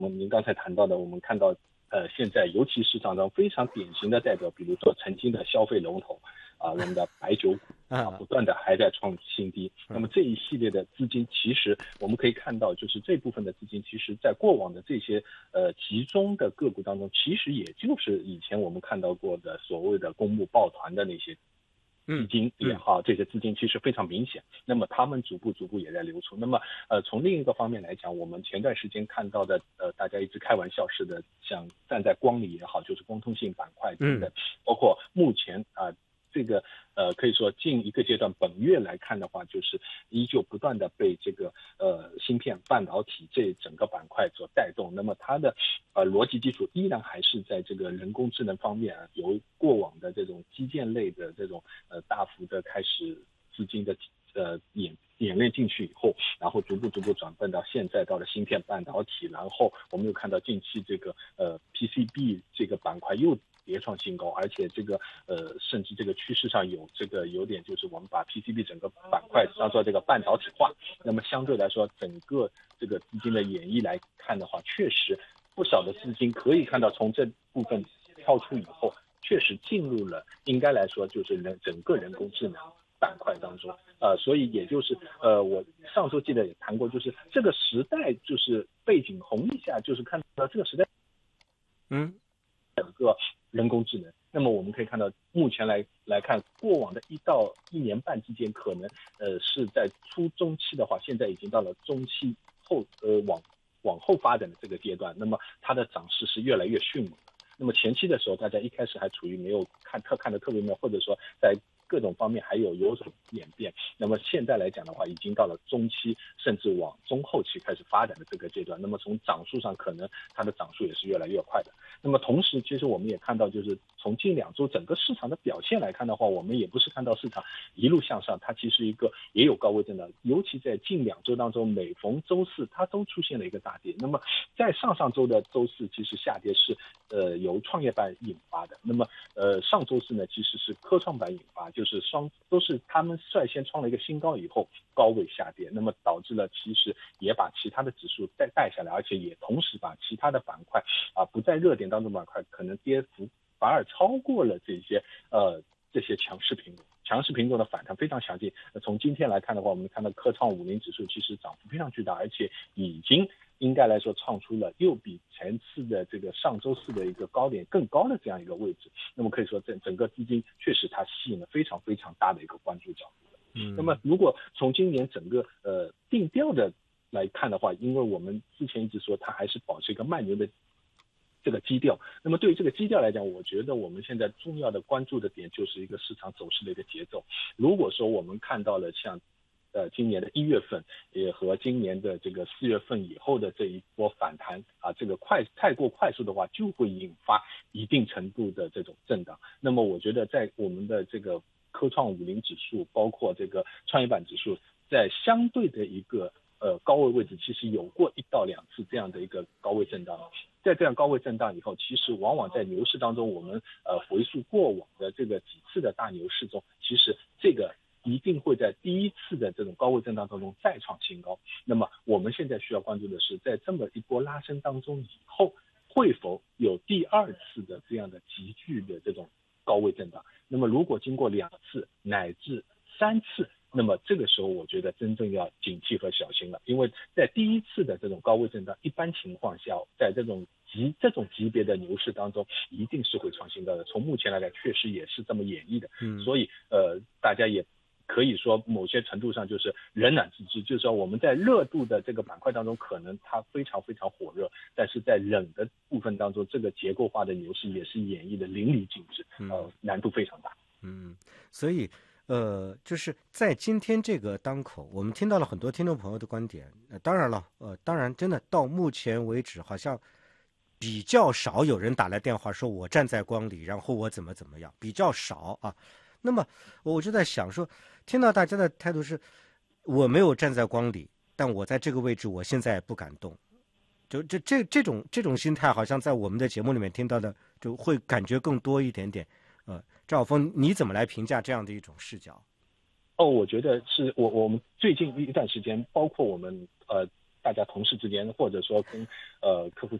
您刚才谈到的，我们看到现在尤其市场上非常典型的代表，比如说曾经的消费龙头我们的白酒股不断的还在创新低。那么这一系列的资金，其实我们可以看到，就是这部分的资金，其实在过往的这些集中的个股当中，其实也就是以前我们看到过的所谓的公募抱团的那些资金也好，这些资金其实非常明显，那么他们逐步也在流出。那么从另一个方面来讲，我们前段时间看到的大家一直开玩笑似的，像站在光里也好，就是光通信板块等等，包括目前这个可以说近一个阶段，本月来看的话，就是依旧不断的被这个芯片半导体这整个板块所带动。那么它的逻辑基础依然还是在这个人工智能方面由过往的这种基建类的这种大幅的开始资金的演练进去以后，然后逐步转变到现在到了芯片半导体，然后我们又看到近期这个PCB 这个板块又跌创新高，而且这个甚至这个趋势上有点就是我们把 PCB 整个板块当做这个半导体化。那么相对来说，整个这个资金的演绎来看的话，确实不少的资金可以看到从这部分跳出以后，确实进入了应该来说就是整个人工智能板块当中。所以也就是我上周记得也谈过，就是这个时代就是背景红一下，就是看到这个时代整个人工智能。那么我们可以看到目前来看，过往的1到1年半之间，可能是在中期的话，现在已经到了中期后往后发展的这个阶段，那么它的涨势是越来越迅猛的。那么前期的时候，大家一开始还处于没有看得特别妙，或者说在各种方面还有所演变。那么现在来讲的话，已经到了中期，甚至往中后期开始发展的这个阶段。那么从涨速上，可能它的涨速也是越来越快的。那么同时，其实我们也看到，就是从近2周整个市场的表现来看的话，我们也不是看到市场一路向上，它其实也有高位震荡。尤其在近2周当中，每逢周四它都出现了一个大跌。那么在上周的周四，其实下跌是由创业板引发的。那么上周四呢，其实是科创板引发，就是都是他们率先创了一个新高以后高位下跌，那么导致了其实也把其他的指数带下来，而且也同时把其他的板块不在热点当中板块可能跌幅反而超过了这些强势品种的反弹非常强劲。从今天来看的话，我们看到科创50指数其实涨幅非常巨大，而且已经应该来说创出了又比前次的这个上周四的一个高点更高的这样一个位置。那么可以说整个资金确实它吸引了非常非常大的一个关注角度。那么如果从今年整个定调的来看的话，因为我们之前一直说它还是保持一个慢牛的这个基调，那么对于这个基调来讲，我觉得我们现在重要的关注的点就是一个市场走势的一个节奏。如果说我们看到了像今年的1月份也和今年的这个4月份以后的这一波反弹这个太过快速的话，就会引发一定程度的这种震荡。那么我觉得在我们的这个科创50指数，包括这个创业板指数，在相对的一个高位位置，其实有过1到2次这样的一个高位震荡。在这样高位震荡以后，其实往往在牛市当中，我们回溯过往的这个几次的大牛市中，其实这个一定会在第一次的这种高位震荡当中再创新高。那么我们现在需要关注的是，在这么一波拉升当中以后，会否有第2次的这样的急剧的这种高位震荡。那么如果经过2次乃至3次，那么这个时候我觉得真正要警惕和小心了。因为在第1次的这种高位震荡，一般情况下在这种级别的牛市当中一定是会创新高的，从目前来看确实也是这么演绎的。所以大家也可以说某些程度上就是冷暖自知，就是说我们在热度的这个板块当中可能它非常非常火热，但是在冷的部分当中，这个结构化的牛市也是演绎的淋漓尽致，难度非常大。 所以就是在今天这个当口，我们听到了很多听众朋友的观点。当然了，当然真的到目前为止，好像比较少有人打来电话说我站在光里，然后我怎么样，比较少啊。那么我就在想说，听到大家的态度是，我没有站在光里，但我在这个位置，我现在不敢动。就这种心态，好像在我们的节目里面听到的，就会感觉更多一点点。赵晓峰，你怎么来评价这样的一种视角？ 我觉得是我们最近一段时间，包括我们大家同事之间，或者说跟客户